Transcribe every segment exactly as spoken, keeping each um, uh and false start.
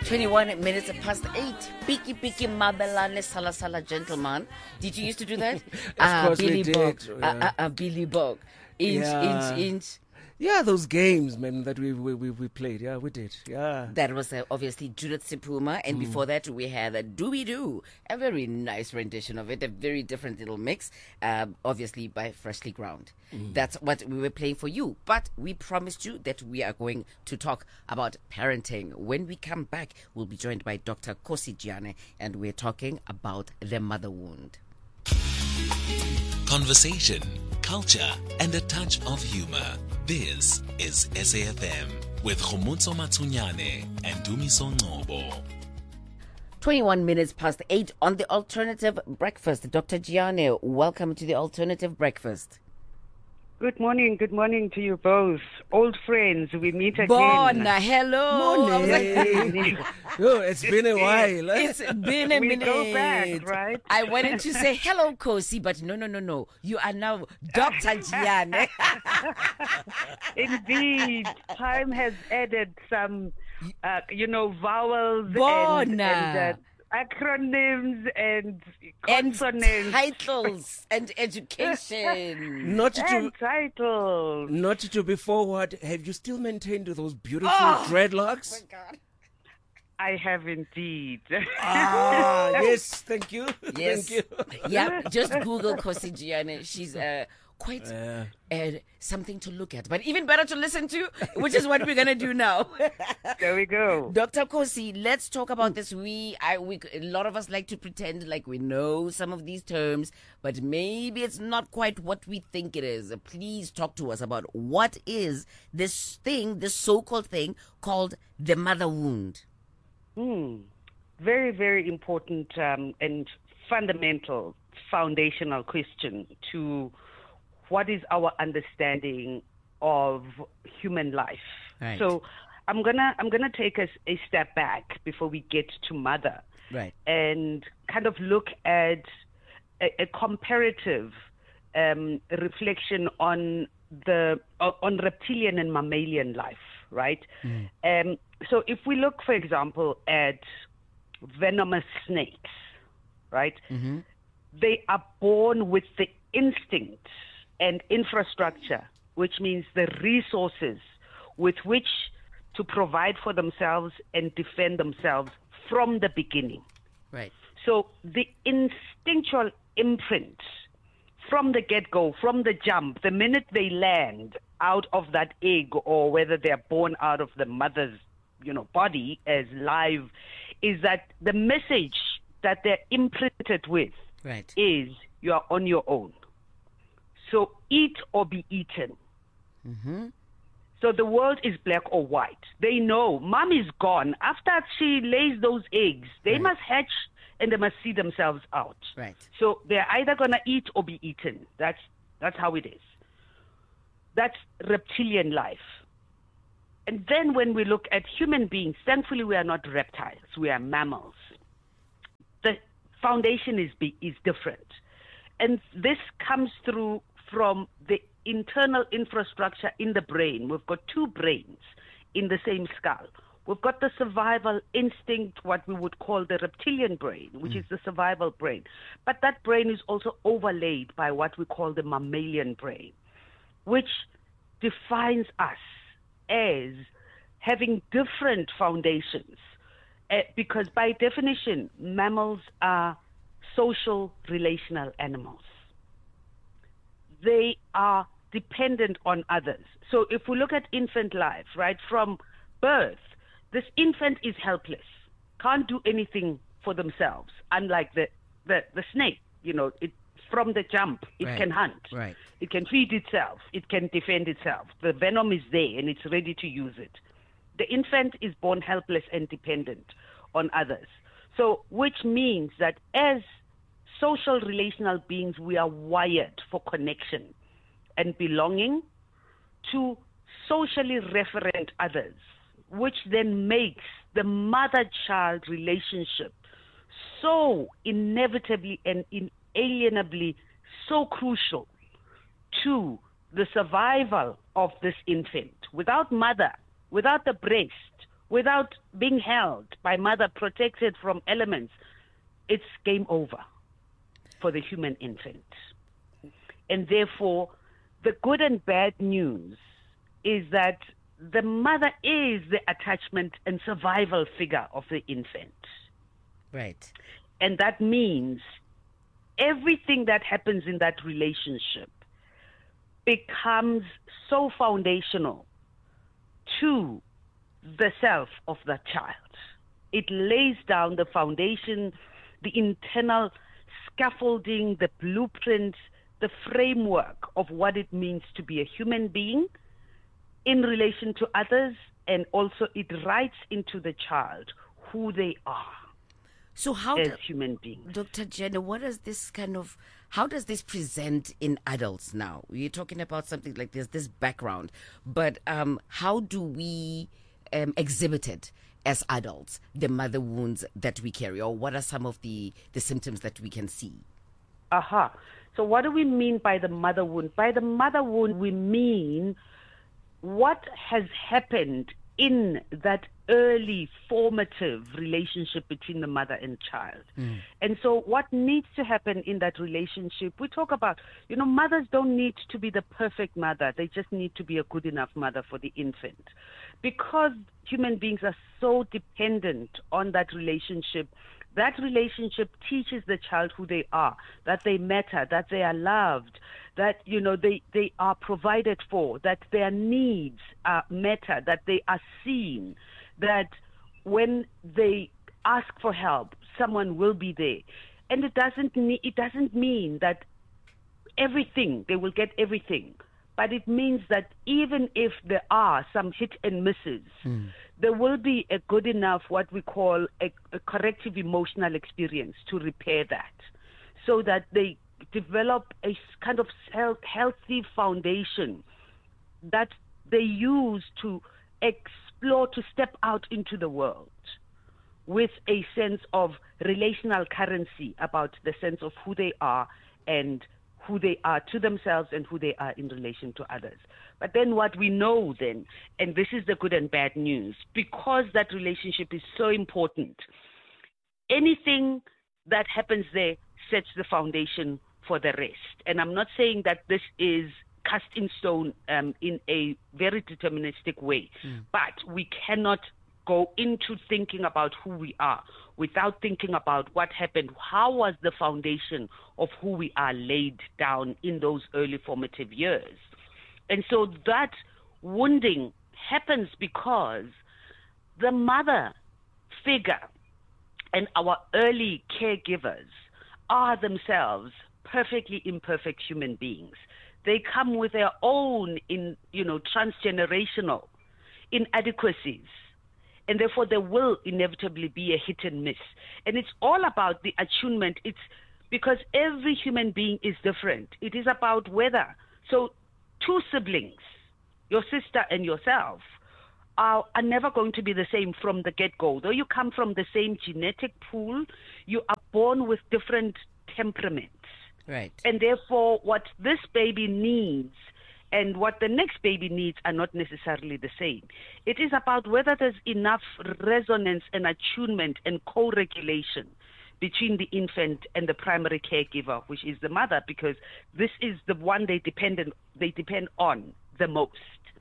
twenty-one minutes past eight. Piki Piki Mabelane Sala Sala Gentleman. Did you used to do that? Of uh, course Billy we did. Bog. Yeah. Uh, uh, uh, Billy Bog. Inch, Yeah. inch, inch. Yeah, those games, man, that we we, we, we played. Yeah, we did. Yeah. That was uh, obviously Judith Sipuma. And Mm. before that, we had a Dooby Doo. A very nice rendition of it. A very different little mix. Uh, obviously by Freshly Ground. Mm. That's what we were playing for you. But we promised you that we are going to talk about parenting. When we come back, we'll be joined by Doctor Kosi Giane. And we're talking about the mother wound. Conversation, culture, and a touch of humor. This is S A F M with Khomotso Matsunyane and Dumiso Ngobo. twenty-one minutes past eight on the Alternative Breakfast. Doctor Giane, welcome to the Alternative Breakfast. Good morning, good morning to you both. Old friends, we meet again. Bona, hello. I was Morning. Oh, it's been a while. eh? It's been a We minute. go back, right? I wanted to say hello, Kosi, but no, no, no, no. You are now Doctor Giane. Indeed, time has added some, uh, you know, vowels and, Bona. and uh, acronyms and and consonants titles and education. Not and to titles. not to be forward. Have you still maintained those beautiful Oh. dreadlocks? I have indeed. Ah, yes. Thank you. Yes. Thank you. Yeah, just Google Kosi Giane. She's uh, quite Uh, uh, something to look at, but even better to listen to, which is what we're going to do now. There we go. Doctor Kosi, let's talk about this. We, I, we, a lot of us like to pretend like we know some of these terms, but maybe it's not quite what we think it is. Please talk to us about what is this thing, this so-called thing called the mother wound. Hmm. Very, very important um, and fundamental, foundational question to what is our understanding of human life. Right. So I'm gonna I'm gonna take us a step back before we get to mother, Right. and kind of look at a, a comparative um, reflection on the on reptilian and mammalian life, right? Um, so if we look, for example, at venomous snakes, right? Mm-hmm. They are born with the instinct and infrastructure, which means the resources with which to provide for themselves and defend themselves from the beginning. Right. So the instinctual imprint from the get-go, from the jump, the minute they land out of that egg, or whether they're born out of the mother's, you know, body as live, is that the message that they're imprinted with Right. is you are on your own. So eat or be eaten. Mm-hmm. So the world is black or white. They know mom is gone. After she lays those eggs, they Right. must hatch and they must see themselves out. Right. So they're either going to eat or be eaten. That's that's how it is. That's reptilian life. And then when we look at human beings, thankfully we are not reptiles. We are mammals. The foundation is be, is different. And this comes through from the internal infrastructure in the brain. We've got two brains in the same skull. We've got the survival instinct, what we would call the reptilian brain, which is the survival brain. But that brain is also overlaid by what we call the mammalian brain, which defines us as having different foundations. Uh, because by definition, mammals are social relational animals. They are dependent on others. So if we look at infant life, right, from birth, this infant is helpless, can't do anything for themselves, unlike the, the, the snake. You know, it, from the jump, it Right. can hunt. Right. It can feed itself. It can defend itself. The venom is there and it's ready to use it. The infant is born helpless and dependent on others. So, which means that as social relational beings, we are wired for connection and belonging to socially referent others, which then makes the mother-child relationship so inevitably and inalienably so crucial to the survival of this infant. Without mother, without the breast, without being held by mother, protected from elements, it's game over for the human infant. And therefore, the good and bad news is that the mother is the attachment and survival figure of the infant. Right. And that means everything that happens in that relationship becomes so foundational to the self of the child. It lays down the foundation, the internal scaffolding, the blueprint, the framework of what it means to be a human being in relation to others, and also it writes into the child who they are. So how as do, human beings. Doctor Jenna, what does this kind of, how does this present in adults now? You're talking about something like this, this background, but um, how do we um, exhibit it as adults, the mother wounds that we carry, or what are some of the, the symptoms that we can see? Aha. So what do we mean by the mother wound? By the mother wound, we mean what has happened in that early formative relationship between the mother and child. Mm. And so what needs to happen in that relationship, we talk about, you know, mothers don't need to be the perfect mother. They just need to be a good enough mother for the infant. Because human beings are so dependent on that relationship, that relationship teaches the child who they are, that they matter, that they are loved, that, you know, they, they are provided for, that their needs are matter, that they are seen, that when they ask for help, someone will be there. And it doesn't mean, it doesn't mean that everything, they will get everything. But it means that even if there are some hit and misses, mm. there will be a good enough, what we call a, a corrective emotional experience to repair that, so that they develop a kind of healthy foundation that they use to explore, to step out into the world with a sense of relational currency about the sense of who they are and who they are to themselves and who they are in relation to others. But then what we know then, and this is the good and bad news, because that relationship is so important, anything that happens there sets the foundation for the rest. And I'm not saying that this is cast in stone um, in a very deterministic way, mm. but we cannot go into thinking about who we are without thinking about what happened. How was the foundation of who we are laid down in those early formative years? And so that wounding happens because the mother figure and our early caregivers are themselves perfectly imperfect human beings. They come with their own, in you know, transgenerational inadequacies. And therefore, there will inevitably be a hit and miss. And it's all about the attunement. It's because every human being is different. It is about whether. So two siblings, your sister and yourself, are, are never going to be the same from the get-go. Though you come from the same genetic pool, you are born with different temperaments. Right. And therefore, what this baby needs and what the next baby needs are not necessarily the same. It is about whether there's enough resonance and attunement and co-regulation between the infant and the primary caregiver, which is the mother, because this is the one they depend on, they depend on the most.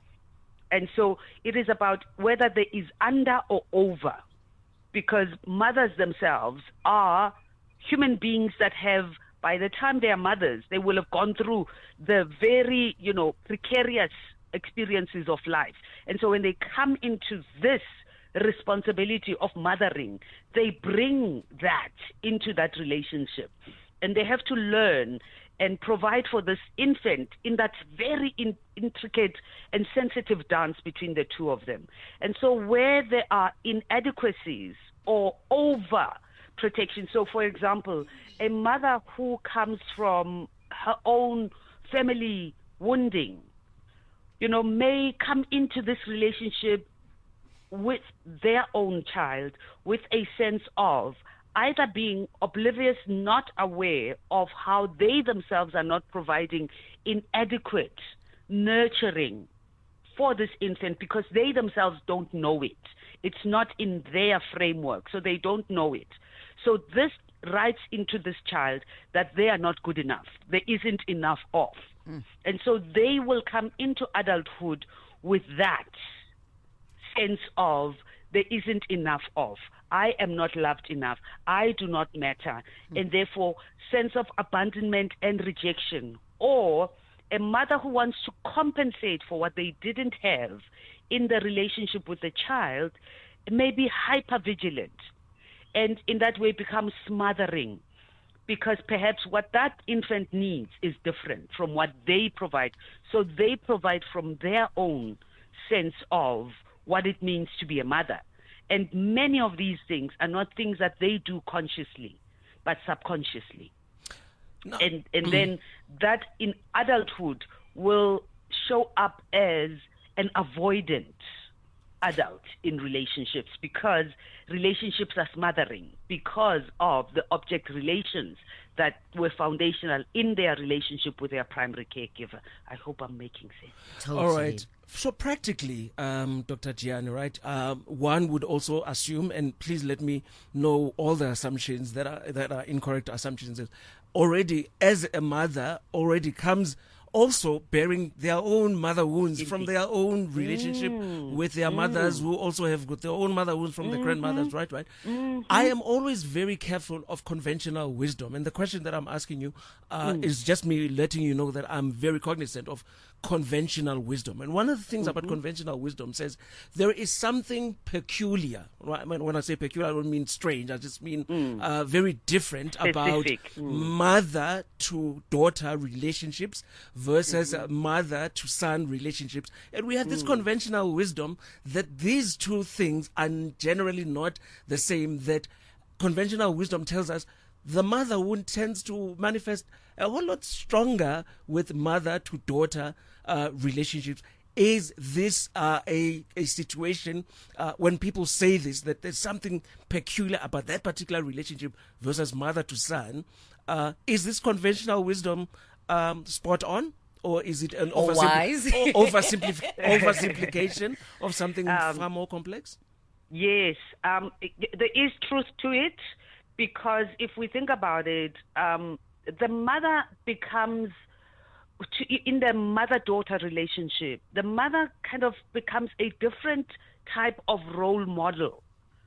And so it is about whether there is under or over, because mothers themselves are human beings that have, by the time they are mothers, they will have gone through the very, you know, precarious experiences of life. And so when they come into this responsibility of mothering, they bring that into that relationship. And they have to learn and provide for this infant in that very in, intricate and sensitive dance between the two of them. And so where there are inadequacies or over protection. So, for example, a mother who comes from her own family wounding, you know, may come into this relationship with their own child with a sense of either being oblivious, not aware of how they themselves are not providing inadequate, nurturing, for this infant because they themselves don't know it. It's not in their framework, so they don't know it. So this writes into this child that they are not good enough. There isn't enough of. Mm. And so they will come into adulthood with that sense of there isn't enough of. I am not loved enough. I do not matter. Mm. And therefore, sense of abandonment and rejection. Or a mother who wants to compensate for what they didn't have in the relationship with the child may be hypervigilant. And in that way becomes smothering, because perhaps what that infant needs is different from what they provide. So they provide from their own sense of what it means to be a mother. And many of these things are not things that they do consciously, but subconsciously. No. And, and then that in adulthood will show up as an avoidant adult in relationships, because relationships are smothering because of the object relations that were foundational in their relationship with their primary caregiver. I hope I'm making sense. Totally. All right. So practically, um, Doctor Gianni, right, um, one would also assume, and please let me know all the assumptions that are that are incorrect assumptions, already as a mother already comes also bearing their own mother wounds from their own relationship mm. with their mm. mothers, who also have got their own mother wounds from mm-hmm. the grandmothers, right? Right. Mm-hmm. I am always very careful of conventional wisdom, and the question that I'm asking you uh, mm. is just me letting you know that I'm very cognizant of conventional wisdom. And one of the things mm-hmm. about conventional wisdom says there is something peculiar. Right? When I say peculiar, I don't mean strange. I just mean mm. uh, very different Specific. about mm. mother to daughter relationships versus mm-hmm. uh, mother to son relationships. And we have this mm. conventional wisdom that these two things are generally not the same, that conventional wisdom tells us the mother wound tends to manifest a whole lot stronger with mother to daughter uh, relationships. Is this uh, a, a situation uh, when people say this, that there's something peculiar about that particular relationship versus mother to son? Uh, is this conventional wisdom um, spot on? Or is it an or wise? oversimplif- oversimplification of something um, far more complex? Yes, um, it, there is truth to it, because if we think about it, um, the mother becomes, to, in the mother-daughter relationship, the mother kind of becomes a different type of role model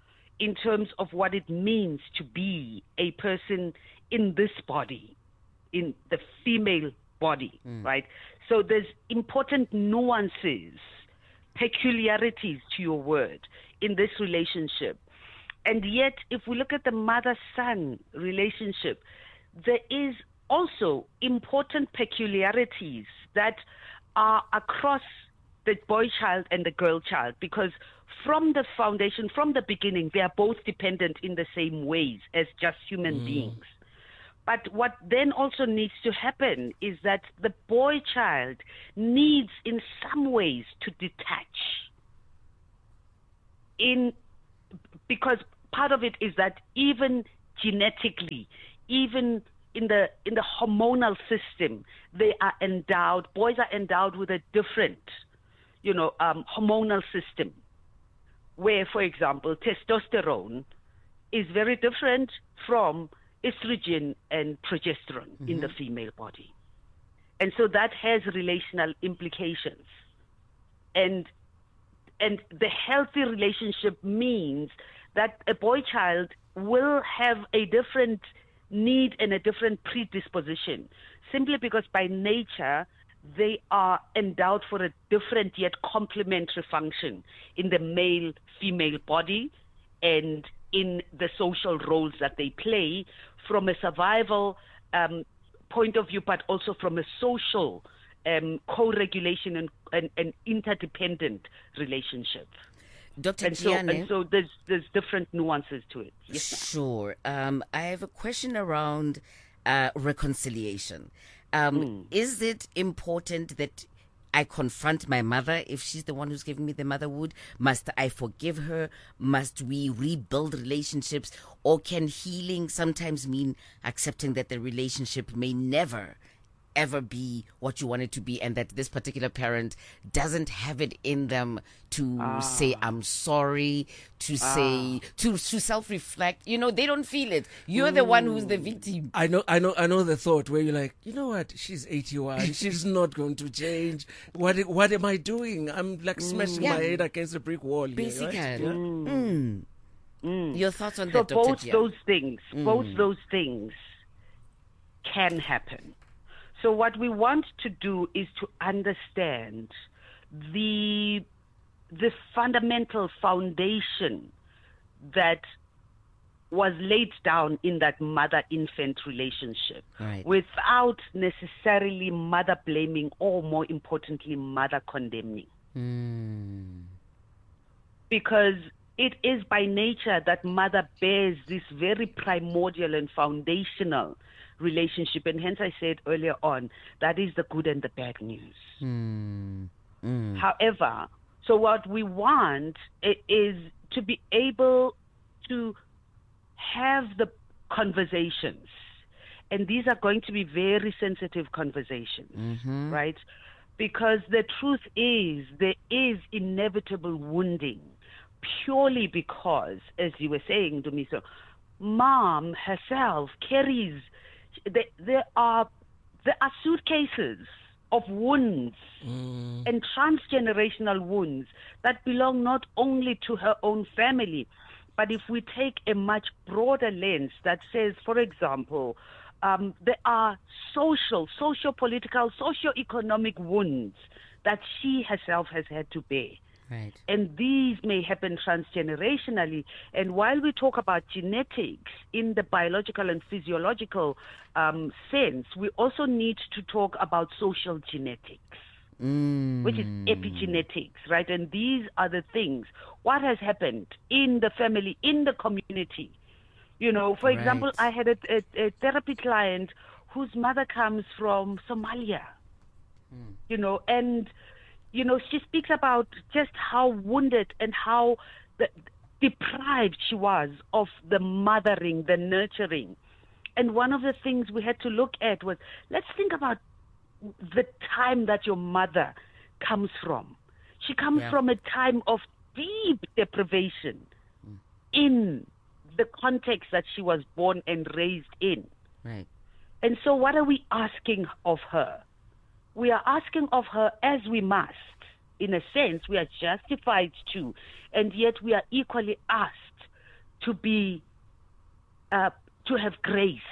in terms of what it means to be a person in this body, in the female body, mm. right? So there's important nuances, peculiarities to your word in this relationship. And yet, if we look at the mother-son relationship, there is also important peculiarities that are across the boy child and the girl child, because from the foundation, from the beginning, they are both dependent in the same ways as just human mm. beings. But what then also needs to happen is that the boy child needs in some ways to detach. In because part of it is that even genetically, even in the in the hormonal system, they are endowed, boys are endowed with a different, you know, um, hormonal system, where, for example, testosterone is very different from estrogen and progesterone mm-hmm. in the female body. And so that has relational implications. And and the healthy relationship means that a boy child will have a different need and a different predisposition, simply because by nature they are endowed for a different yet complementary function in the male-female body and in the social roles that they play from a survival um, point of view, but also from a social um, co-regulation and, and, and interdependent relationship. Doctor And so, Gianni, and so there's there's different nuances to it. Yes, ma'am. Sure. Um, I have a question around uh, reconciliation. Um, mm. Is it important that I confront my mother if she's the one who's giving me the motherhood? Must I forgive her? Must we rebuild relationships? Or can healing sometimes mean accepting that the relationship may never ever be what you want it to be, and that this particular parent doesn't have it in them to Ah. say I'm sorry, to say to to self-reflect. You know, they don't feel it. You're the one who's the victim. I know, I know, I know the thought where you're like, you know what? She's eighty-one. She's not going to change. What, what am I doing? I'm like smashing Yeah. my head against a brick wall. Here, Basically. right? Yeah. Mm. Your thoughts on So that, Doctor both Gia? those things, both those things can happen. So what we want to do is to understand the the fundamental foundation that was laid down in that mother-infant relationship, Right. without necessarily mother blaming, or more importantly, mother condemning. Mm. Because it is by nature that mother bears this very primordial and foundational relationship. And hence I said earlier on, that is the good and the bad news. Mm. Mm. However, so what we want i- is to be able to have the conversations. And these are going to be very sensitive conversations, Mm-hmm. right? Because the truth is, there is inevitable wounding, purely because, as you were saying, Dumiso, mom herself carries, there, there are there are suitcases of wounds and transgenerational wounds that belong not only to her own family, but if we take a much broader lens that says, for example, um, there are social, socio-political, socio-economic wounds that she herself has had to bear. Right. And these may happen transgenerationally. And while we talk about genetics in the biological and physiological um, sense, we also need to talk about social genetics, Mm. which is epigenetics, right? And these are the things. What has happened in the family, in the community? You know, for example, Right. I had a, a, a therapy client whose mother comes from Somalia, you know, and you know, she speaks about just how wounded and how the, deprived she was of the mothering, the nurturing. And one of the things we had to look at was, let's think about the time that your mother comes from. She comes Yeah. from a time of deep deprivation in the context that she was born and raised in. Right. And so what are we asking of her? We are asking of her, as we must. In a sense, we are justified to, and yet we are equally asked to be, uh, to have grace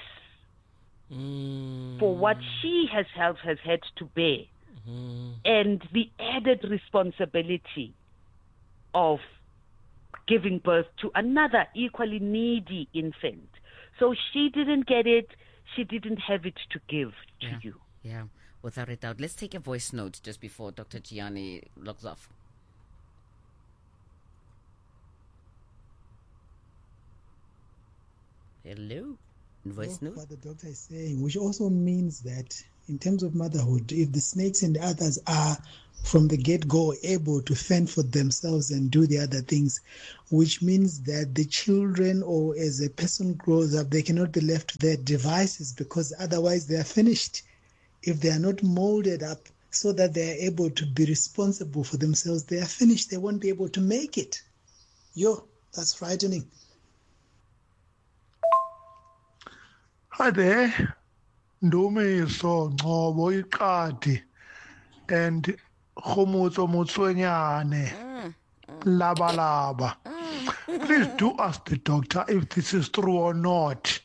for what she herself has had to bear, and the added responsibility of giving birth to another equally needy infant. So she didn't get it, she didn't have it to give to Yeah. you. Yeah, without a doubt. Let's take a voice note just before Doctor Gianni logs off. Hello? Voice Well, note? what the doctor is saying, which also means that in terms of motherhood, if the snakes and the others are from the get-go able to fend for themselves and do the other things, which means that the children, or as a person grows up, they cannot be left to their devices, because otherwise they are finished. If they are not molded up so that they are able to be responsible for themselves, they are finished. They won't be able to make it. Yo, that's frightening. Hi there, Ndumiso Ngcobo Iqadi and Khomotso Motswenyane Laba Laba. Please do ask the doctor if this is true or not.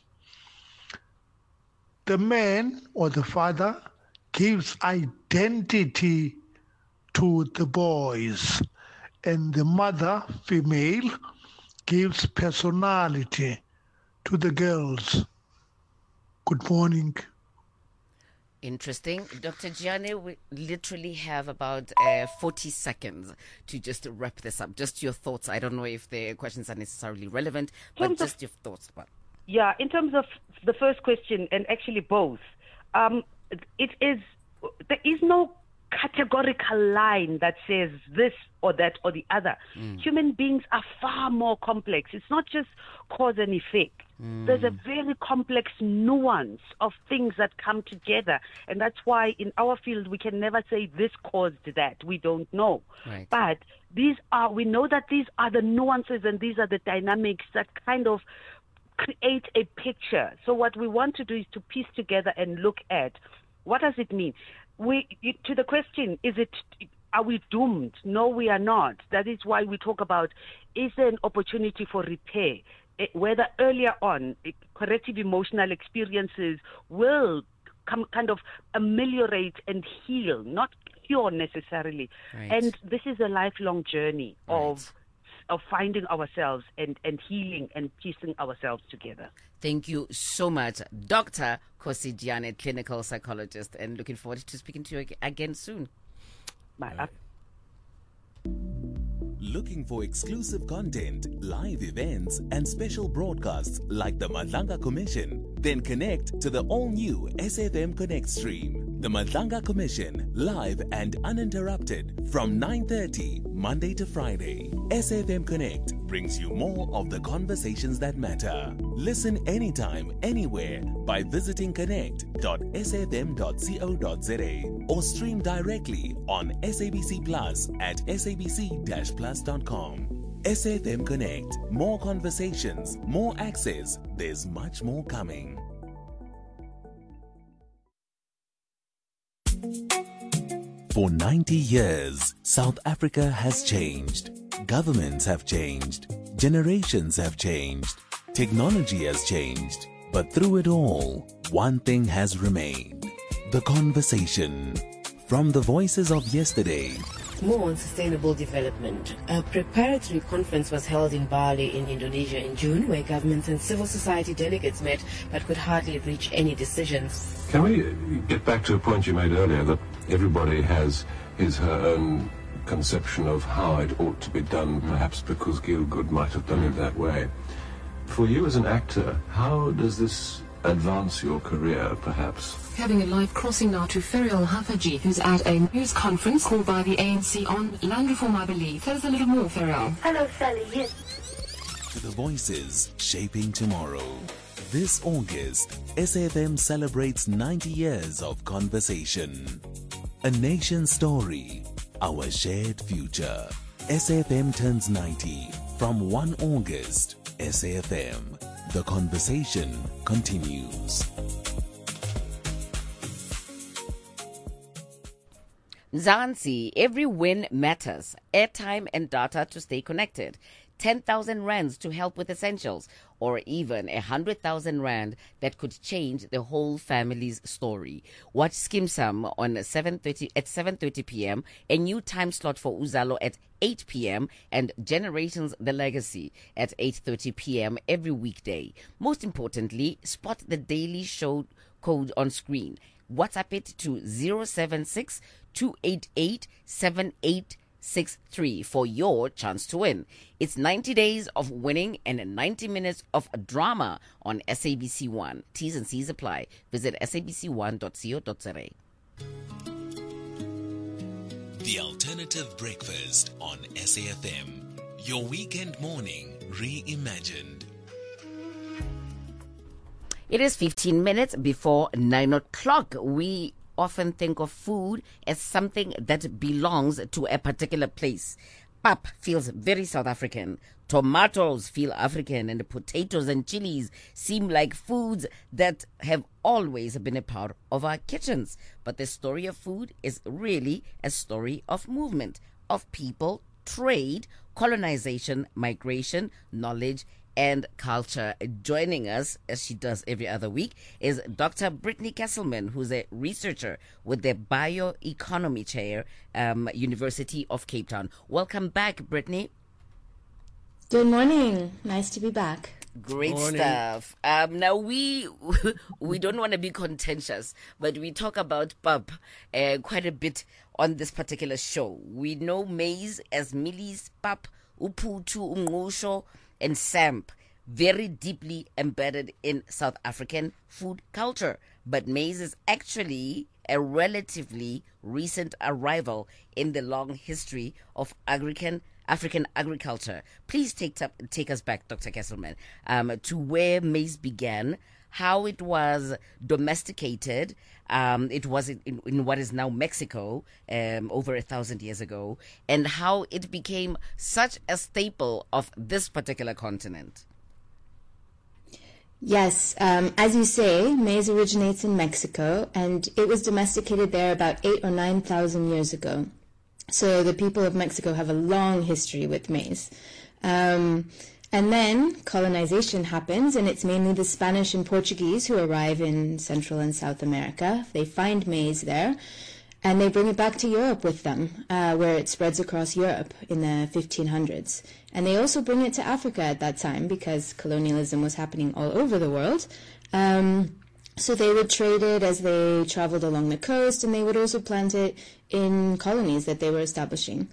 The man or the father gives identity to the boys, and the mother, female, gives personality to the girls. Good morning. Interesting. Doctor Gianni, we literally have about uh, forty seconds to just wrap this up. Just your thoughts. I don't know if the questions are necessarily relevant, but terms of- just your thoughts. About Yeah, in terms of the first question, and actually both, um, it is, there is no categorical line that says this or that or the other. Mm. Human beings are far more complex. It's not just cause and effect. Mm. There's a very complex nuance of things that come together. And that's why in our field, we can never say this caused that. We don't know. Right. But these are, we know that these are the nuances and these are the dynamics that kind of create a picture. So what we want to do is to piece together and look at what does it mean? We, to the question, is it, are we doomed? No, we are not. That is why we talk about, is there an opportunity for repair? Whether earlier on, corrective emotional experiences will come, kind of ameliorate and heal, not cure necessarily. Right. And this is a lifelong journey Right. of of finding ourselves and, and healing and piecing ourselves together. Thank you so much, Doctor Kgosi Jiane, clinical psychologist, and looking forward to speaking to you ag- again soon. Bye. Looking for exclusive content, live events, and special broadcasts like the Madlanga Commission? Then connect to the all-new S F M Connect stream. The Madlanga Commission, live and uninterrupted from nine thirty, Monday to Friday. S F M Connect brings you more of the conversations that matter. Listen anytime, anywhere by visiting connect dot s f m dot co dot z a or stream directly on S A B C Plus at s a b c dash plus dot com. S F M Connect. More conversations, more access. There's much more coming. For ninety years, South Africa has changed. Governments have changed. Generations have changed. Technology has changed. But through it all, one thing has remained. The conversation. From the voices of yesterday. More on sustainable development. A preparatory conference was held in Bali in Indonesia in June, where governments and civil society delegates met but could hardly reach any decisions. Can we get back to a point you made earlier, that everybody has his, her own conception of how it ought to be done, perhaps because Gielgud might have done it that way. For you as an actor, how does this advance your career, perhaps? Having a live crossing now to Ferial Hafaji, who's at a news conference called by the A N C on land reform, I believe. Tell us a little more, Ferial. Hello, Sally. Yes. To the voices shaping tomorrow. This August, S A F M celebrates ninety years of conversation. A nation story, our shared future. S A F M turns ninety from first of August. S A F M. The conversation continues. Mzansi, every win matters. Airtime and data to stay connected. ten thousand rands to help with essentials, or even one hundred thousand rand that could change the whole family's story. Watch Skim Sam on seven thirty at seven thirty p.m., a new time slot for Uzalo at eight p.m. and Generations The Legacy at eight thirty p.m. every weekday. Most importantly, spot the daily show code on screen. WhatsApp it to zero seven six, two eight eight, seven eight six three for your chance to win. It's ninety days of winning and ninety minutes of drama on S A B C one. T's and C's apply. Visit s a b c one dot co dot z a. The Alternative Breakfast on S A F M. Your weekend morning reimagined. It is fifteen minutes before nine o'clock. We often think of food as something that belongs to a particular place. Pap feels very South African. Tomatoes feel African, and potatoes and chilies seem like foods that have always been a part of our kitchens. But the story of food is really a story of movement, of people, trade, colonization, migration, knowledge, and culture. Joining us, as she does every other week, is Doctor Brittany Kesselman, who's a researcher with the Bioeconomy Chair, um, University of Cape Town. Welcome back, Brittany. Good morning. Nice to be back. Great Morning. stuff. Um, now, we we don't want to be contentious, but we talk about pap uh, quite a bit on this particular show. We know maize as Millie's pap, uputu, umngusho, and samp, very deeply embedded in South African food culture. But maize is actually a relatively recent arrival in the long history of African African agriculture. Please take take us back, Doctor Kesselman, um, to where maize began, how it was domesticated. Um, it was in, in, in what is now Mexico um, over a thousand years ago, and how it became such a staple of this particular continent. Yes, um, as you say, maize originates in Mexico, and it was domesticated there about eight or nine thousand years ago. So the people of Mexico have a long history with maize. Um, and then colonization happens, and it's mainly the Spanish and Portuguese who arrive in Central and South America. They find maize there, and they bring it back to Europe with them, uh, where it spreads across Europe in the fifteen hundreds. And they also bring it to Africa at that time, because colonialism was happening all over the world. Um, so they would trade it as they traveled along the coast, and they would also plant it in colonies that they were establishing.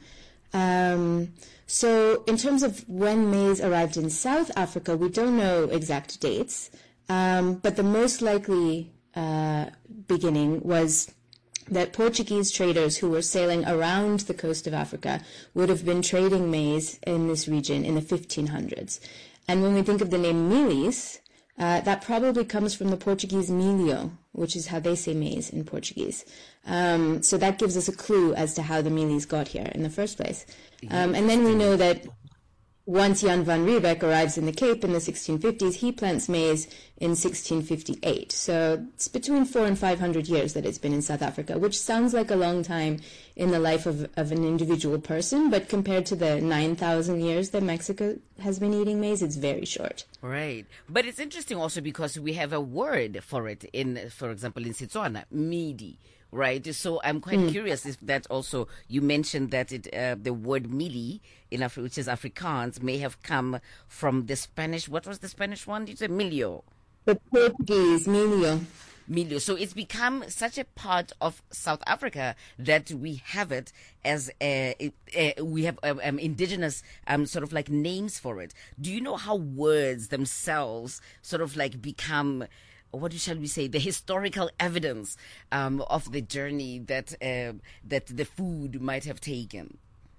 Um, so in terms of when maize arrived in South Africa, we don't know exact dates, um, but the most likely uh, beginning was that Portuguese traders who were sailing around the coast of Africa would have been trading maize in this region in the fifteen hundreds. And when we think of the name Milis, uh, that probably comes from the Portuguese milho, which is how they say maize in Portuguese. Um, so that gives us a clue as to how the Milis got here in the first place. Um, and then we know that once Jan van Riebeck arrives in the Cape in the sixteen fifties, he plants maize in sixteen fifty-eight. So it's between four and five hundred years that it's been in South Africa, which sounds like a long time in the life of, of an individual person, but compared to the nine thousand years that Mexico has been eating maize, it's very short. Right. But it's interesting also because we have a word for it in, for example, in Setswana, midi. Right, so I'm quite mm. curious if that also, you mentioned that it uh, the word mili, in Afri- which is Afrikaans, may have come from the Spanish, what was the Spanish one? You said milho. The Portuguese, milho. Milho. So it's become such a part of South Africa that we have it as, a, a, a, we have um, um, indigenous um, sort of like names for it. Do you know how words themselves sort of like become, what shall we say, the historical evidence um, of the journey that uh, that the food might have taken?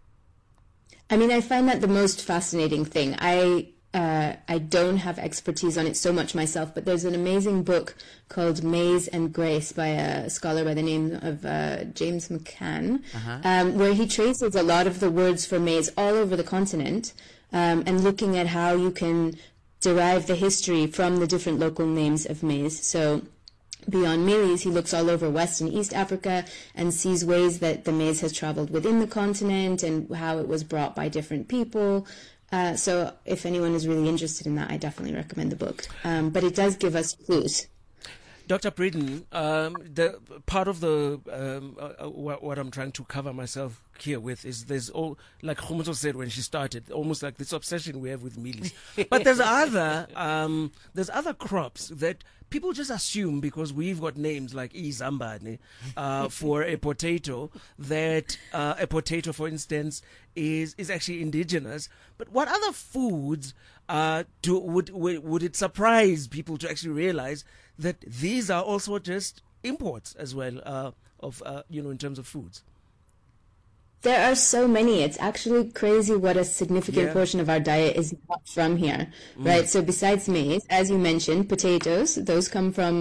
I mean, I find that the most fascinating thing. I uh, I don't have expertise on it so much myself, but there's an amazing book called Maize and Grace by a scholar by the name of uh, James McCann, uh-huh. um, where he traces a lot of the words for maize all over the continent um, and looking at how you can derive the history from the different local names of maize. So beyond Milis, he looks all over West and East Africa and sees ways that the maize has traveled within the continent and how it was brought by different people. Uh, so if anyone is really interested in that, I definitely recommend the book. Um, but it does give us clues. Doctor Breeden, um, the part of the um, uh, what, what I'm trying to cover myself here with is there's all, like Khumuzo said when she started, almost like this obsession we have with mealies. But there's other um, there's other crops that people just assume because we've got names like izambane uh, for a potato that uh, a potato, for instance, is is actually indigenous. But what other foods uh, do would, would would it surprise people to actually realize that these are also just imports as well uh, of, uh, you know, in terms of foods? There are so many. It's actually crazy what a significant yeah. portion of our diet is not from here, mm. right? So besides maize, as you mentioned, potatoes, those come from